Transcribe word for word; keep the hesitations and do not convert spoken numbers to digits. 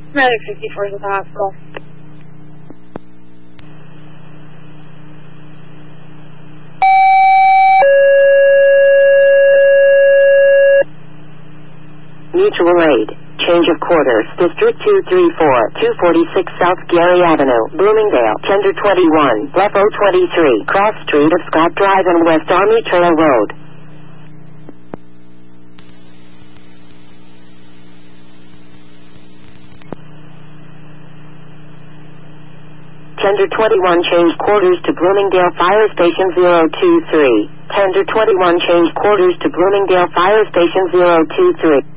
Medic fifty-four is at the hospital. Mutual aid. Change of quarters. District two three four, two forty-six South Gary Avenue, Bloomingdale. Tender twenty-one, Lefo twenty-three, Cross Street of Scott Drive and West Army Trail Road. Tender twenty-one, change quarters to Bloomingdale Fire Station zero two three. Tender twenty-one, change quarters to Bloomingdale Fire Station zero two three.